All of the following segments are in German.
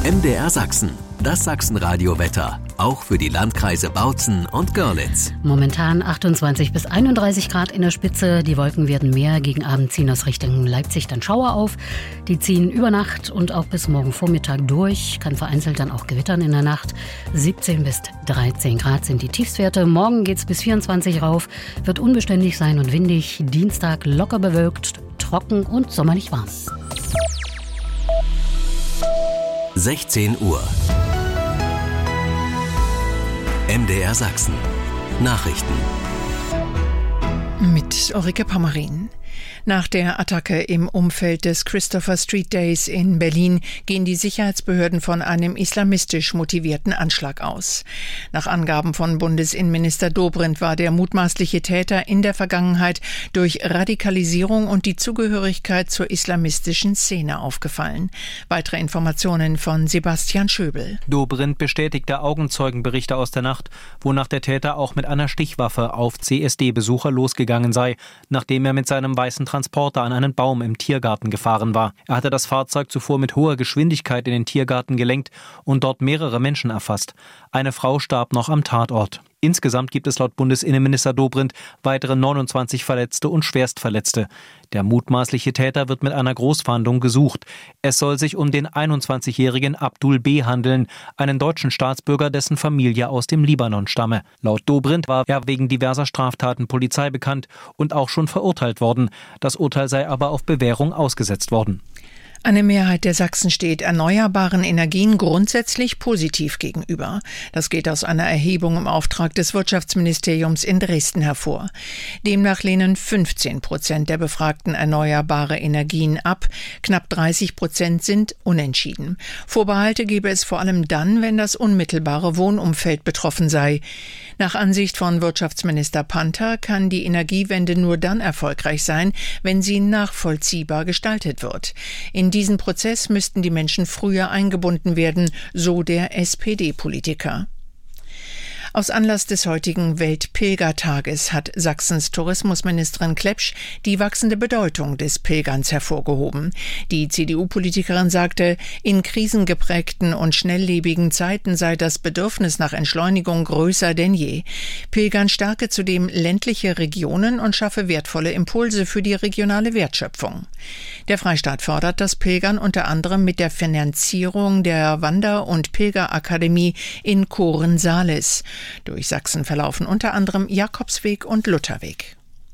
MDR Sachsen, das Sachsenradio-Wetter, auch für die Landkreise Bautzen und Görlitz. Momentan 28 bis 31 Grad in der Spitze. Die Wolken werden mehr. Gegen Abend ziehen aus Richtung Leipzig dann Schauer auf. Die ziehen über Nacht und auch bis morgen Vormittag durch. Kann vereinzelt dann auch gewittern in der Nacht. 17 bis 13 Grad sind die Tiefstwerte. Morgen geht's bis 24 rauf. Wird unbeständig sein und windig. Dienstag locker bewölkt, trocken und sommerlich warm. 16 Uhr. MDR Sachsen. Nachrichten. Mit Ulrike Pommerin. Nach der Attacke im Umfeld des Christopher Street Days in Berlin gehen die Sicherheitsbehörden von einem islamistisch motivierten Anschlag aus. Nach Angaben von Bundesinnenminister Dobrindt war der mutmaßliche Täter in der Vergangenheit durch Radikalisierung und die Zugehörigkeit zur islamistischen Szene aufgefallen. Weitere Informationen von Sebastian Schöbel. Dobrindt bestätigte Augenzeugenberichte aus der Nacht, wonach der Täter auch mit einer Stichwaffe auf CSD-Besucher losgegangen sei, nachdem er mit seinem weißen Transporter an einen Baum im Tiergarten gefahren war. Er hatte das Fahrzeug zuvor mit hoher Geschwindigkeit in den Tiergarten gelenkt und dort mehrere Menschen erfasst. Eine Frau starb noch am Tatort. Insgesamt gibt es laut Bundesinnenminister Dobrindt weitere 29 Verletzte und Schwerstverletzte. Der mutmaßliche Täter wird mit einer Großfahndung gesucht. Es soll sich um den 21-jährigen Abdul B. handeln, einen deutschen Staatsbürger, dessen Familie aus dem Libanon stamme. Laut Dobrindt war er wegen diverser Straftaten Polizei bekannt und auch schon verurteilt worden. Das Urteil sei aber auf Bewährung ausgesetzt worden. Eine Mehrheit der Sachsen steht erneuerbaren Energien grundsätzlich positiv gegenüber. Das geht aus einer Erhebung im Auftrag des Wirtschaftsministeriums in Dresden hervor. Demnach lehnen 15% der Befragten erneuerbare Energien ab. Knapp 30% sind unentschieden. Vorbehalte gebe es vor allem dann, wenn das unmittelbare Wohnumfeld betroffen sei. Nach Ansicht von Wirtschaftsminister Panther kann die Energiewende nur dann erfolgreich sein, wenn sie nachvollziehbar gestaltet wird. In diesen Prozess müssten die Menschen früher eingebunden werden, so der SPD-Politiker. Aus Anlass des heutigen Weltpilgertages hat Sachsens Tourismusministerin Klepsch die wachsende Bedeutung des Pilgerns hervorgehoben. Die CDU-Politikerin sagte, in krisengeprägten und schnelllebigen Zeiten sei das Bedürfnis nach Entschleunigung größer denn je. Pilgern stärke zudem ländliche Regionen und schaffe wertvolle Impulse für die regionale Wertschöpfung. Der Freistaat fördert das Pilgern unter anderem mit der Finanzierung der Wander- und Pilgerakademie in Kohren-Salis. Durch Sachsen verlaufen unter anderem Jakobsweg und Lutherweg.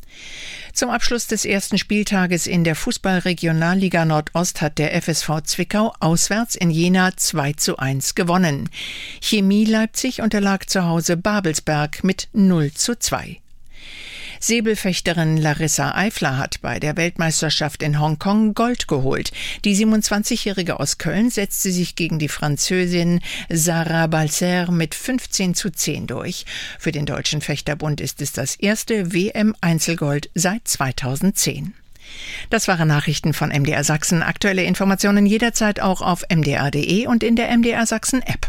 Zum Abschluss des ersten Spieltages in der Fußball-Regionalliga Nordost hat der FSV Zwickau auswärts in Jena 2:1 gewonnen. Chemie Leipzig unterlag zu Hause Babelsberg mit 0:2. Säbelfechterin Larissa Eifler hat bei der Weltmeisterschaft in Hongkong Gold geholt. Die 27-Jährige aus Köln setzte sich gegen die Französin Sarah Balser mit 15:10 durch. Für den Deutschen Fechterbund ist es das erste WM-Einzelgold seit 2010. Das waren Nachrichten von MDR Sachsen. Aktuelle Informationen jederzeit auch auf mdr.de und in der MDR Sachsen App.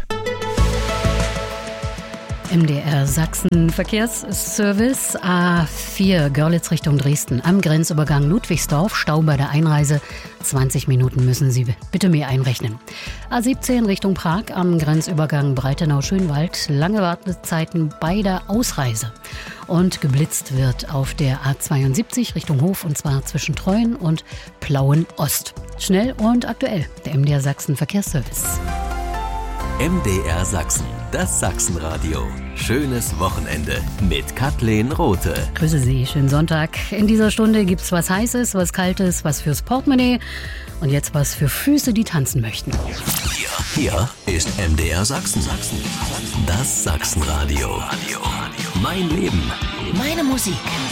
MDR Sachsen Verkehrsservice A4 Görlitz Richtung Dresden am Grenzübergang Ludwigsdorf, Stau bei der Einreise. 20 Minuten müssen Sie bitte mehr einrechnen. A17 Richtung Prag am Grenzübergang Breitenau-Schönwald, lange Wartezeiten bei der Ausreise. Und geblitzt wird auf der A72 Richtung Hof und zwar zwischen Treuen und Plauen-Ost. Schnell und aktuell, der MDR Sachsen Verkehrsservice. MDR Sachsen, das Sachsenradio. Schönes Wochenende mit Kathleen Rothe. Grüße Sie, schönen Sonntag. In dieser Stunde gibt's was Heißes, was Kaltes, was fürs Portemonnaie und jetzt was für Füße, die tanzen möchten. Hier ist MDR Sachsen. Das Sachsenradio. Mein Leben. Meine Musik.